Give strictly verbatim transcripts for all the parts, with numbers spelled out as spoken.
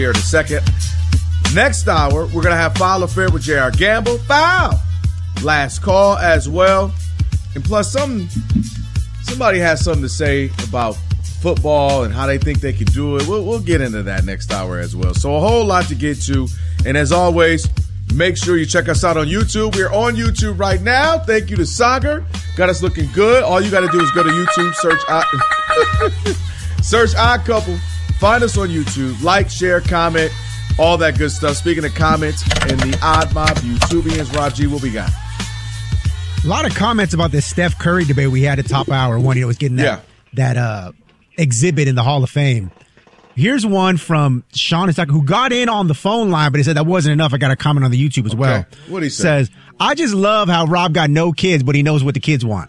here in a second. Next hour, we're going to have Foul Affair with J R. Gamble. Foul! Last call as well. And plus, some somebody has something to say about football and how they think they can do it. We'll, we'll get into that next hour as well. So a whole lot to get to. And as always, make sure you check us out on YouTube. We're on YouTube right now. Thank you to Sagar. Got us looking good. All you got to do is go to YouTube, search Odd, search Odd Couple. Find us on YouTube. Like, share, comment, all that good stuff. Speaking of comments and the Odd Mob YouTubians, Rob G, what we got? A lot of comments about this Steph Curry debate we had at top hour when he was getting that, yeah. that uh, exhibit in the Hall of Fame. Here's one from Sean Isaac, who got in on the phone line, but he said that wasn't enough. I got a comment on the YouTube as okay. well. What did he say? Says, I just love how Rob got no kids, but he knows what the kids want.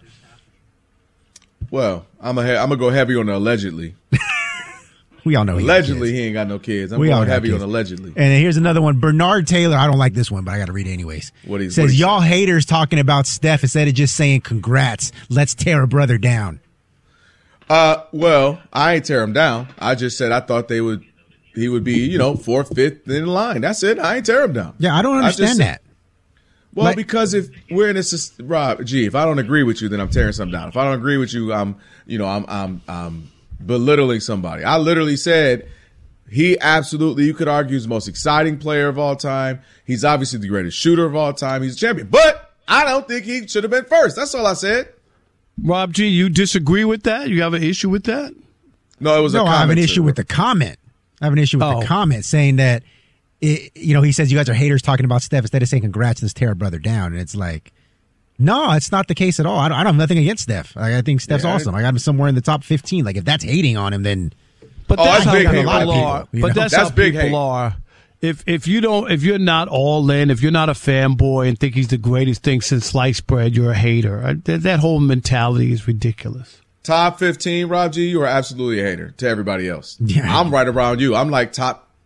Well, I'm going I'm to go heavy on the allegedly. We all know he allegedly he ain't got no kids. I'm we going all heavy kids. on allegedly. And here's another one. Bernard Taylor. I don't like this one, but I got to read it anyways. What he says, what he y'all say? haters talking about Steph instead of just saying congrats. Let's tear a brother down. Uh, well, I ain't tear him down. I just said I thought they would. He would be, you know, fourth, fifth in line. That's it. I ain't tear him down. Yeah, I don't understand I just, that. Well, like, because if we're in this, Rob G, if I don't agree with you, then I'm tearing something down. If I don't agree with you, I'm, you know, I'm, I'm, I'm belittling somebody. I literally said. He absolutely, you could argue, is the most exciting player of all time. He's obviously the greatest shooter of all time. He's a champion. But I don't think he should have been first. That's all I said. Rob G, you disagree with that? You have an issue with that? No, it was no, a comment. I have an issue with the comment. I have an issue with oh. the comment saying that, it, you know, he says you guys are haters talking about Steph instead of saying congrats, let's tear a brother down. And it's like, no, it's not the case at all. I don't, I don't have nothing against Steph. Like, I think Steph's yeah, awesome. I got him somewhere in the top fifteen. Like, if that's hating on him, then... But oh, that's, that's how big people hate. are. People, but know? that's, that's how big people hate. are. If if you don't, if you're not all in, if you're not a fanboy and think he's the greatest thing since sliced bread, you're a hater. That, that whole mentality is ridiculous. Top fifteen, Rob G, you are absolutely a hater to everybody else. Yeah. I'm right around you. I'm like top